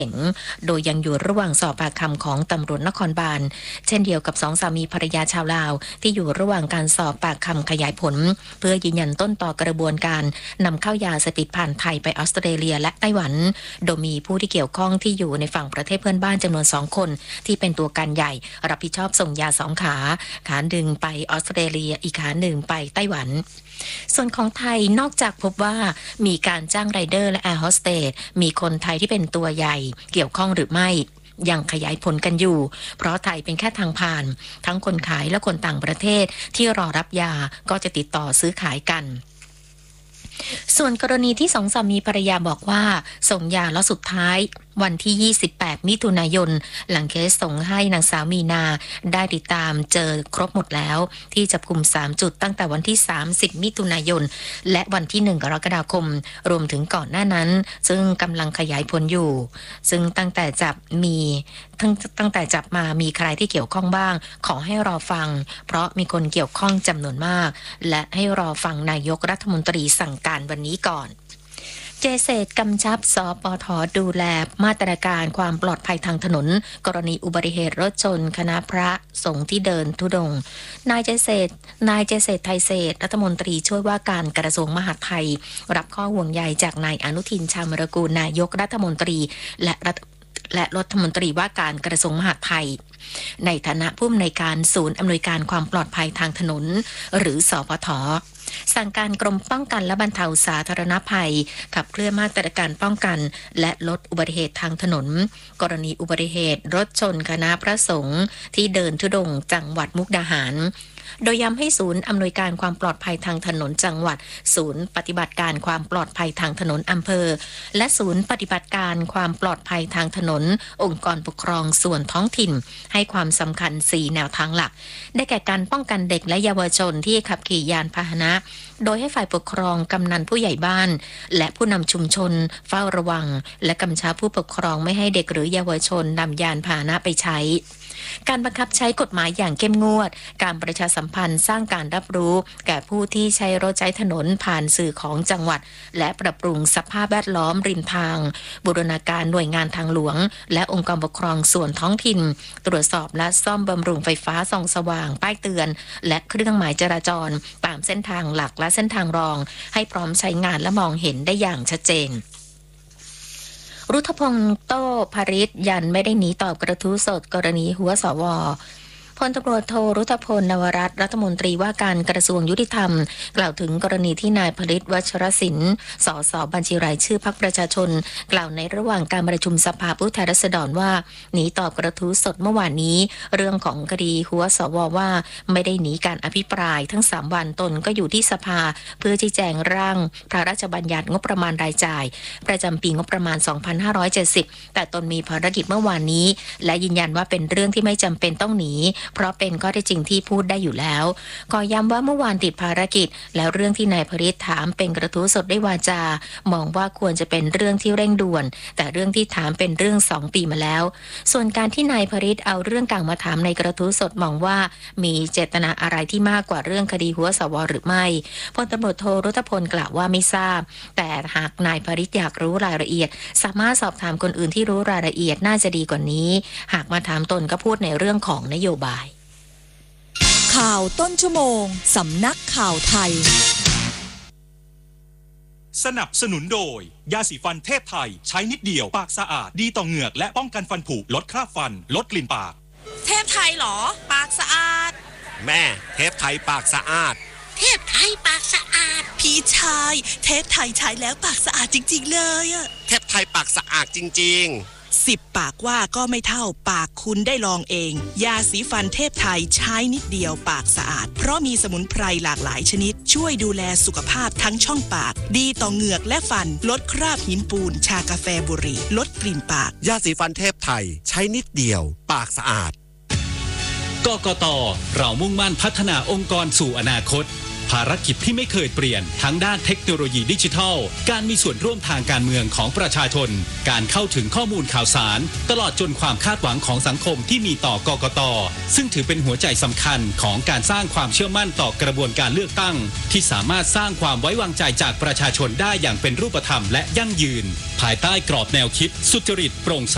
โดยยังอยู่ระหว่างสอบปากคำของตำรวจนครบาลเช่นเดียวกับสองสามีภรรยาชาวลาวที่อยู่ระหว่างการสอบปากคำขยายผลเพื่อยืนยันต้นต่อกระบวนการนำเข้ายาเสพติดผ่านไทยไปออสเตรเลียและไต้หวันโดยมีผู้ที่เกี่ยวข้องที่อยู่ในฝั่งประเทศเพื่อนบ้านจำนวน2คนที่เป็นตัวการใหญ่รับผิดชอบส่งยา2ขาหนึ่งไปออสเตรเลียอีกขาหนึ่งไปไต้หวันส่วนของไทยนอกจากพบว่ามีการจ้างไรเดอร์และแอร์โฮสเตสมีคนไทยที่เป็นตัวใหญ่เกี่ยวข้องหรือไม่ยังขยายผลกันอยู่เพราะไทยเป็นแค่ทางผ่านทั้งคนขายและคนต่างประเทศที่รอรับยาก็จะติดต่อซื้อขายกันส่วนกรณีที่สองสามีภรรยาบอกว่าส่งยาแล้วสุดท้ายวันที่28มิถุนายนหลังเคสส่งให้นางสาวมีนาได้ติดตามเจอครบหมดแล้วที่จับกุม3จุดตั้งแต่วันที่30มิถุนายนและวันที่1กรกฎาคมรวมถึงก่อนหน้านั้นซึ่งกำลังขยายผลอยู่ซึ่งตั้งแต่จับมามีใครที่เกี่ยวข้องบ้างขอให้รอฟังเพราะมีคนเกี่ยวข้องจำนวนมากและให้รอฟังนายกรัฐมนตรีสั่งการวันนี้ก่อนเจเศษกำชับสปท.ดูแลมาตรการความปลอดภัยทางถนนกรณีอุบัติเหตุรถชนคณะพระสงฆ์ที่เดินธุดงค์นายเจเศษไทยเศษรัฐมนตรีช่วยว่าการกระทรวงมหาดไทยรับข้อห่วงใยจากนายอนุทินชาญวิรากูลนายกรัฐมนตรีและรัฐมนตรีว่าการกระทรวงมหาดไทยในฐานะผู้อำนวยการศูนย์อำนวยการความปลอดภัยทางถนนหรือสปท.สั่งการกรมป้องกันและบรรเทาสาธารณภัยขับเคลื่อนมาตรการป้องกันและลดอุบัติเหตุทางถนนกรณีอุบัติเหตุรถชนคณะพระสงฆ์ที่เดินธุดงค์จังหวัดมุกดาหารโดยย้ำให้ศูนย์อำนวยการความปลอดภัยทางถนนจังหวัดศูนย์ปฏิบัติการความปลอดภัยทางถนนอำเภอและศูนย์ปฏิบัติการความปลอดภัยทางถนนองค์กรปกครองส่วนท้องถิ่นให้ความสำคัญ4แนวทางหลักได้แก่การป้องกันเด็กและเยาวชนที่ขับขี่ยานพาหนะโดยให้ฝ่ายปกครองกำนันผู้ใหญ่บ้านและผู้นำชุมชนเฝ้าระวังและกำชับผู้ปกครองไม่ให้เด็กหรือเยาวชนนำยานพาหนะไปใช้การบังคับใช้กฎหมายอย่างเข้มงวดการประชาสัมพันธ์สร้างการรับรู้แก่ผู้ที่ใช้รถใช้ถนนผ่านสื่อของจังหวัดและปรับปรุงสภาพแวดล้อมริมทางบูรณาการหน่วยงานทางหลวงและองค์กรปกครองส่วนท้องถิ่นตรวจสอบและซ่อมบำรุงไฟฟ้าส่องสว่างป้ายเตือนและเครื่องหมายจราจรตามเส้นทางหลักและเส้นทางรองให้พร้อมใช้งานและมองเห็นได้อย่างชัดเจนรุทพงษ์โต้ภริษยันไม่ได้หนีตอบกระทู้สดกรณีหัวสว.พลตำรวจโทรุทพลนวรัตน์รัฐมนตรีว่าการกระทรวงยุติธรรมกล่าวถึงกรณีที่นายภริษวัชรศิลป์สสบัญชีรายชื่อพรรคประชาชนกล่าวในระหว่างการประชุมสภาผู้แทนราษฎรว่าหนีตอบกระทู้สดเมื่อวานนี้เรื่องของคดีหัวสว.ว่าไม่ได้หนีการอภิปรายทั้ง3วันตนก็อยู่ที่สภาเพื่อชี้แจงร่างพระราชบัญญัติงบประมาณรายจ่ายประจำปีงบประมาณ 2570 แต่ตนมีภารกิจเมื่อวานนี้และยืนยันว่าเป็นเรื่องที่ไม่จำเป็นต้องหนีเพราะเป็นข้อเท็จจริงที่พูดได้อยู่แล้วขอย้ำว่าเมื่อวานติดภารกิจแล้วเรื่องที่นายภริษถามเป็นกระทู้สดด้วยวาจามองว่าควรจะเป็นเรื่องที่เร่งด่วนแต่เรื่องที่ถามเป็นเรื่อง2 ปีมาแล้วส่วนการที่นายภริษเอาเรื่องกลางมาถามในกระทู้สดมองว่ามีเจตนาอะไรที่มากกว่าเรื่องคดีหัวสว.หรือไม่พลตำรวจโทรุทพลกล่าวว่าไม่ทราบแต่หากนายภริษอยากรู้รายละเอียดสามารถสอบถามคนอื่นที่รู้รายละเอียดน่าจะดีกว่านี้หากมาถามตนก็พูดในเรื่องของนโยบายข่าวต้นชั่วโมงสำนักข่าวไทยสนับสนุนโดยยาสีฟันเทพไทยใช้นิดเดียวปากสะอาดดีต่อเหงือกและป้องกันฟันผุลดคราบฟันลดกลิ่นปากเทพไทยเหรอปากสะอาดแม่เทพไทยปากสะอาดเทพไทยปากสะอาดพี่ชายเทพไทยใช้แล้วปากสะอาดจริงๆเลยอะเทพไทยปากสะอาดจริงๆ 10 ปากว่าก็ไม่เท่าปากคุณได้ลองเองยาสีฟันเทพไทยใช้นิดเดียวปากสะอาดเพราะมีสมุนไพรหลากหลายชนิดช่วยดูแลสุขภาพทั้งช่องปากดีต่อเหงือกและฟันลดคราบหินปูนชากาแฟบุหรี่ลดกลิ่นปากยาสีฟันเทพไทยใช้นิดเดียวปากสะอาดกกต.เรามุ่งมั่นพัฒนาองค์กรสู่อนาคตภารกิจที่ไม่เคยเปลี่ยนทั้งด้านเทคโนโลยีดิจิทัลการมีส่วนร่วมทางการเมืองของประชาชนการเข้าถึงข้อมูลข่าวสารตลอดจนความคาดหวังของสังคมที่มีต่อกกต.ซึ่งถือเป็นหัวใจสำคัญของการสร้างความเชื่อมั่นต่อกระบวนการเลือกตั้งที่สามารถสร้างความไว้วางใจจากประชาชนได้อย่างเป็นรูปธรรมและยั่งยืนภายใต้กรอบแนวคิดสุจริตโปร่งใส